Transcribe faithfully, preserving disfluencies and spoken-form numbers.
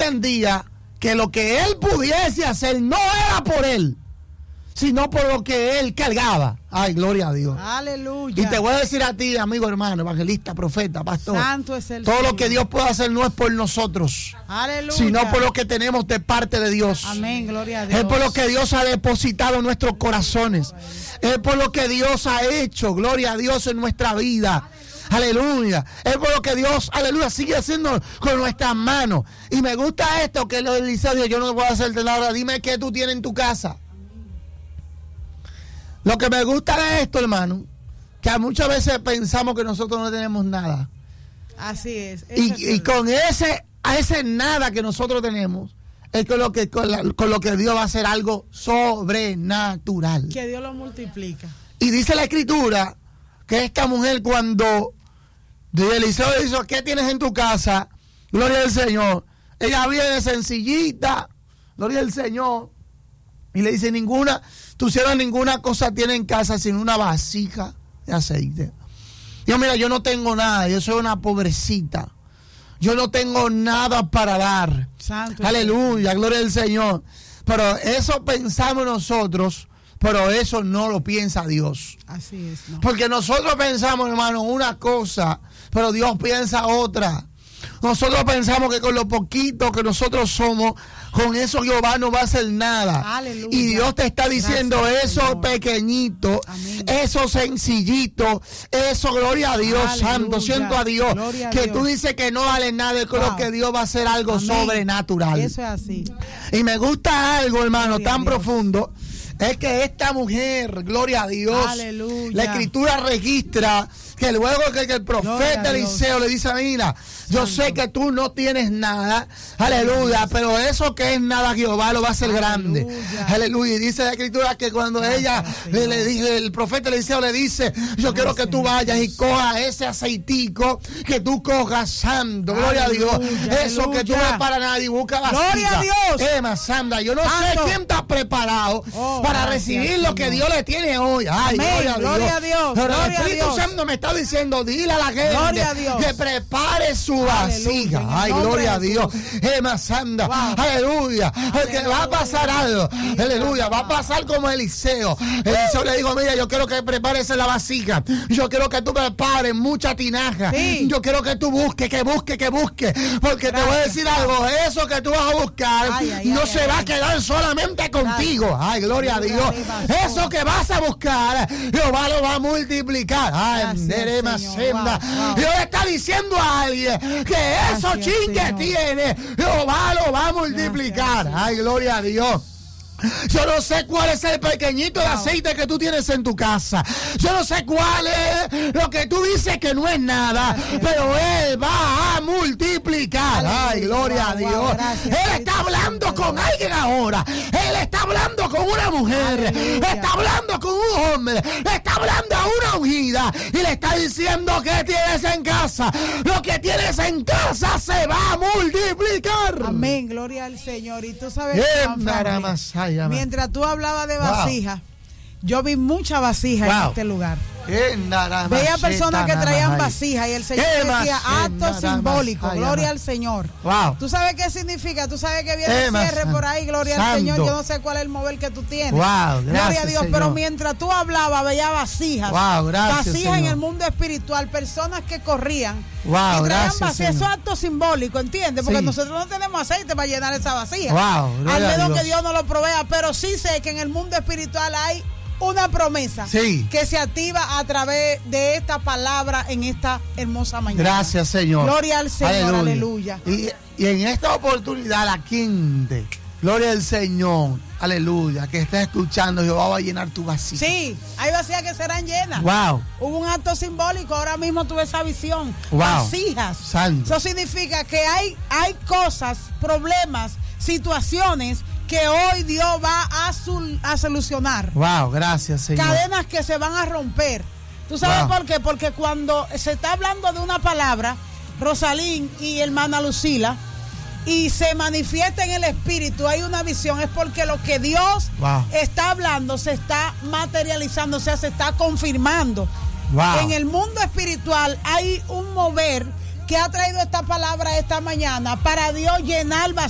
entendía que lo que él pudiese hacer no era por él, sino por lo que él cargaba. Ay, gloria a Dios. Aleluya. Y te voy a decir a ti, amigo, hermano, evangelista, profeta, pastor. Santo es el Todo Señor. lo que Dios puede hacer no es por nosotros. Aleluya. Sino por lo que tenemos de parte de Dios. Amén, gloria a Dios. Es por lo que Dios ha depositado en nuestros corazones. Es por lo que Dios ha hecho, gloria a Dios, en nuestra vida. Aleluya. Es por lo que Dios, aleluya, sigue haciendo con nuestras manos. Y me gusta esto que lo de Eliseo dijo, yo no puedo hacerte nada, dime qué tú tienes en tu casa. Lo que me gusta de esto, hermano, que muchas veces pensamos que nosotros no tenemos nada. Así es. Y, y con ese, a ese nada que nosotros tenemos, es con lo que, con, la, con lo que Dios va a hacer algo sobrenatural. Que Dios lo multiplica. Y dice la Escritura que esta mujer, cuando Eliseo le dice, ¿qué tienes en tu casa? Gloria al Señor. Ella viene sencillita, gloria al Señor. Y le dice, ninguna, tu sierva ninguna cosa tiene en casa sino una vasija de aceite. Dios, mira, yo no tengo nada, yo soy una pobrecita. Yo no tengo nada para dar. Santo. Aleluya, gloria al Señor. Pero eso pensamos nosotros, pero eso no lo piensa Dios. Así es, ¿no? Porque nosotros pensamos, hermano, una cosa, pero Dios piensa otra. Nosotros pensamos que con lo poquito que nosotros somos, con eso Jehová no va a hacer nada. Aleluya. Y Dios te está diciendo, gracias, eso Señor. Pequeñito, Amén. eso sencillito, eso, gloria a Dios, Aleluya. santo, siento a Dios, Gloria a que Dios. tú dices que no vale nada, es con Wow. lo que Dios va a hacer algo Amén. sobrenatural. Eso es así. Y me gusta algo, hermano, Gloria a tan Dios. profundo, es que esta mujer, gloria a Dios, Aleluya. la Escritura registra que luego que, que el Gloria profeta a Dios. Eliseo le dice, mira, yo Santo. sé que tú no tienes nada, aleluya, pero eso que es nada Jehová lo va a hacer Aleluya. grande, aleluya. Y dice la Escritura que cuando Gracias, ella le, le dice, el profeta Eliseo le dice, yo quiero que tú vayas y cojas ese aceitico que tú cojas, santo, gloria a Dios, Aleluya, eso que tú no aleluya. es para nadie, busca vasija. Gloria a Dios. Emma, Sandra, yo no Santo. sé quién está preparado Oh, para gracias, recibir lo que Señor. Dios le tiene hoy. Ay, Amén. gloria a Dios. Gloria a Dios, Pero gloria el a Espíritu Dios. Santo me está diciendo, dile a la gente Gloria a Dios. que prepare su Aleluya, vasija. en el Ay, nombre gloria a de Dios. Emma, Sandra, Wow. aleluya. Porque va a pasar algo. Aleluya. Va a pasar como Eliseo. Eliseo le dijo, mira, yo quiero que prepares la vasija. Yo quiero que tú prepares mucha tinaja. Sí. Yo quiero que tú busques, que busques, que busques. Porque te voy a Gracias, decir algo. Eso que tú vas a buscar Ay, ay, no ay, se ay, va ay. a quedar solamente contigo. Ay, gloria a Dios. Eso que vas a buscar, Jehová lo va a multiplicar. Ay, Gracias, Nerema Señor. Senda. Wow, wow. Dios está diciendo a alguien que eso Gracias, chin que Señor. tiene, Jehová lo va a multiplicar. Gracias, Ay, gloria a Dios. Yo no sé cuál es el pequeñito de Wow. aceite que tú tienes en tu casa. Yo no sé cuál es lo que tú dices que no es nada, Gracias. pero Él va a multiplicar. Aleluya. Ay, gloria a Wow, wow. Dios. Gracias, Él está Espíritu hablando Santo. con alguien ahora. Él está hablando con una mujer. Aleluya. Está hablando con un hombre. Le está hablando a una ungida. Y le está diciendo que tienes en casa. Lo que tienes en casa se va a multiplicar. Amén, gloria al Señor. Y tú sabes, Eh, Juan Fernández, Naramasaya, ma. mientras tú hablabas de Wow. vasija, yo vi mucha vasija en Wow. este lugar. Eh, Naramaseta, Veía personas que traían Naramahai. vasija y el Señor Eh, decía Masena, acto simbólico, Naramahai, gloria ma. al Señor. Wow. ¿Tú sabes qué significa? ¿Tú sabes que viene Eh, el cierre Masana. por ahí? Gloria Santo. al Señor. Yo no sé cuál es el mover que tú tienes. Wow, gloria gracias, a Dios. Señor. Pero mientras tú hablabas, veía vasijas. Wow, gracias, vasijas en Señor. el mundo espiritual, personas que corrían Wow, y traían gracias, vasijas. Eso Señor. es acto simbólico, ¿entiendes? Porque Sí. nosotros no tenemos aceite para llenar esa vasija. Wow, gloria Al a menos Dios. que Dios no lo provea. Pero sí sé que en el mundo espiritual hay una promesa Sí. que se activa a través de esta palabra en esta hermosa mañana. Gracias, Señor. Gloria al Señor, aleluya. Y, y en esta oportunidad, la quinta, gloria al Señor, aleluya, que está escuchando, Jehová va a llenar tu vasija. Sí, hay vasijas que serán llenas. Wow. Hubo un acto simbólico, ahora mismo tuve esa visión. Wow. Vasijas. Santo. Eso significa que hay, hay cosas, problemas, situaciones que hoy Dios va a, sul- a solucionar. Wow, gracias, Señor. Cadenas que se van a romper. ¿Tú sabes Wow. por qué? Porque cuando se está hablando de una palabra, Rosalín y hermana Lucila, y se manifiesta en el espíritu, hay una visión, es porque lo que Dios Wow. está hablando se está materializando, o sea, se está confirmando. Wow. En el mundo espiritual hay un mover que ha traído esta palabra esta mañana para Dios llenar